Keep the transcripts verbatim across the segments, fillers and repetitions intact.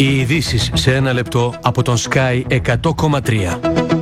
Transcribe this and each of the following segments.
Οι ειδήσεις σε ένα λεπτό από τον Sky εκατό κόμμα τρία.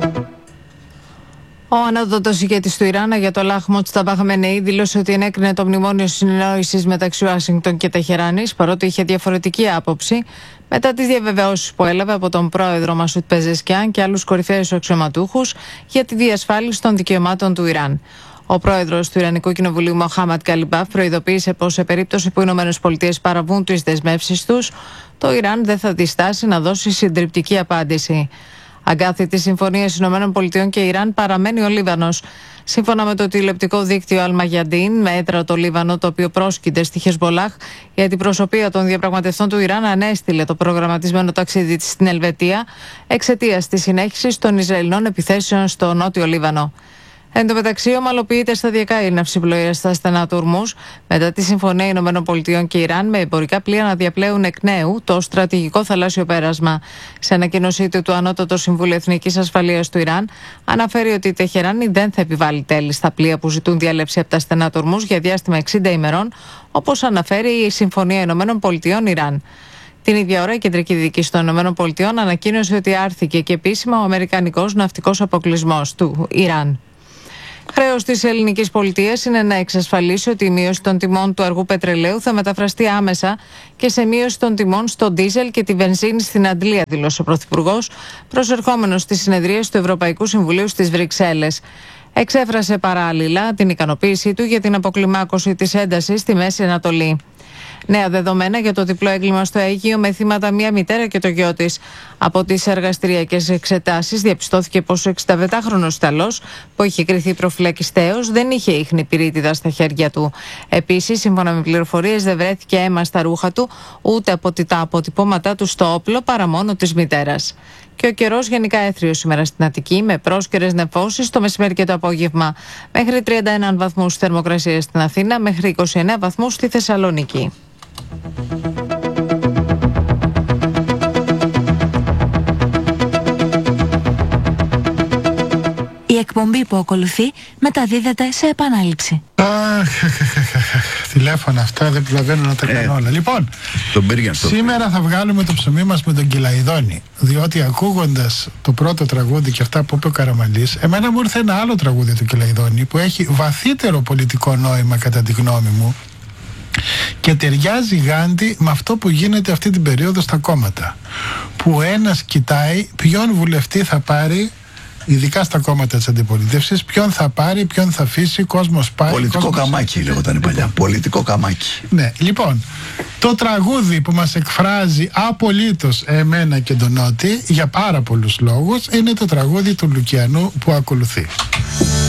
Ο ανώτατος ηγέτης του Ιράν, Αγιατολάχ Μοτζταμπά Χαμενεή, δήλωσε ότι ενέκρινε το μνημόνιο συνεννόησης μεταξύ Ουάσιγκτον και Τεχεράνης, παρότι είχε διαφορετική άποψη μετά τις διαβεβαιώσεις που έλαβε από τον πρόεδρο Μασούτ Πεζεσκιάν και άλλους κορυφαίους αξιωματούχους για τη διασφάλιση των δικαιωμάτων του Ιράν. Ο πρόεδρος του Ιρανικού Κοινοβουλίου, Μοχάμαντ Καλιμπάφ, προειδοποίησε πως σε περίπτωση που οι ΗΠΑ παραβούν τις δεσμεύσεις τους, το Ιράν δεν θα διστάσει να δώσει συντριπτική απάντηση. Αγκάθητη συμφωνία ΗΠΑ και Ιράν παραμένει ο Λίβανος. Σύμφωνα με το τηλεοπτικό δίκτυο Αλμαγιαντίν, με έδρα το Λίβανο, το οποίο πρόσκειται στη Χεσμολάχ, η αντιπροσωπεία των διαπραγματευτών του Ιράν ανέστειλε το προγραμματισμένο ταξίδι της στην Ελβετία εξαιτίας της συνέχισης των Ισραηλινών επιθέσεων στο νότιο Λίβανο. Εν τω μεταξύ, ομαλοποιείται σταδιακά η ναυσιπλοεία στα στενά του Ορμούζ μετά τη συμφωνία ΗΠΑ και Ιράν με εμπορικά πλοία να διαπλέουν εκ νέου το στρατηγικό θαλάσσιο πέρασμα. Σε ανακοίνωσή του, το Ανώτατο Συμβούλιο Εθνικής Ασφαλείας του Ιράν αναφέρει ότι η Τεχεράνη δεν θα επιβάλλει τέλη στα πλοία που ζητούν διάλευση από τα στενά του Ορμούζ για διάστημα εξήντα ημερών, όπως αναφέρει η Συμφωνία ΗΠΑ-Ιράν. Την ίδια ώρα, η Κεντρική Διοίκηση των ΗΠΑ ανακοίνωσε ότι άρθηκε και επίσημα ο αμερικανικός ναυτικός αποκλεισμός του Ιράν. Χρέος της ελληνικής πολιτείας είναι να εξασφαλίσει ότι η μείωση των τιμών του αργού πετρελαίου θα μεταφραστεί άμεσα και σε μείωση των τιμών στο ντίζελ και τη βενζίνη στην Αντλία, δήλωσε ο Πρωθυπουργός, προσερχόμενος στις συνεδρίες του Ευρωπαϊκού Συμβουλίου στις Βρυξέλλες. Εξέφρασε παράλληλα την ικανοποίησή του για την αποκλιμάκωση της έντασης στη Μέση Ανατολή. Νέα δεδομένα για το διπλό έγκλημα στο Αίγυο με θύματα μία μητέρα και το γιο της. Από τις εργαστηριακές εξετάσεις διαπιστώθηκε πως ο εξηνταεπτάχρονος Ιταλός, που είχε κριθεί προφυλακιστέως, δεν είχε ίχνη πυρίτιδα στα χέρια του. Επίσης, σύμφωνα με πληροφορίες, δεν βρέθηκε αίμα στα ρούχα του, ούτε από τα αποτυπώματά του στο όπλο, παρά μόνο της μητέρας. Και ο καιρός γενικά έθριος σήμερα στην Αττική, με πρόσκαιρες νεφώσεις το μεσημέρι και το απόγευμα. Μέχρι τριάντα ένα βαθμούς θερμοκρασία στην Αθήνα, μέχρι είκοσι εννέα βαθμούς στη Θεσσαλονίκη. Η εκπομπή που ακολουθεί μεταδίδεται σε επανάληψη. Αχ, τηλέφωνα αυτά δεν προλαβαίνω να τα κάνω ε, όλα. Λοιπόν, σήμερα θα βγάλουμε το ψωμί μας με τον Κυλαϊδόνη. Διότι ακούγοντας το πρώτο τραγούδι και αυτά που είπε ο Καραμανλής, εμένα μου ήρθε ένα άλλο τραγούδι του Κυλαϊδόνη που έχει βαθύτερο πολιτικό νόημα κατά τη γνώμη μου και ταιριάζει γάντι με αυτό που γίνεται αυτή την περίοδο στα κόμματα. Που ένας κοιτάει ποιον βουλευτή θα πάρει, ειδικά στα κόμματα της αντιπολίτευσης, ποιον θα πάρει, ποιον θα αφήσει, κόσμος πάει. Πολιτικό κόσμος... καμάκι λέγονταν παλιά. Λοιπόν. Πολιτικό καμάκι. Ναι, λοιπόν, το τραγούδι που μας εκφράζει απολύτως εμένα και τον Νότι για πάρα πολλούς λόγους είναι το τραγούδι του Λουκιανού που ακολουθεί.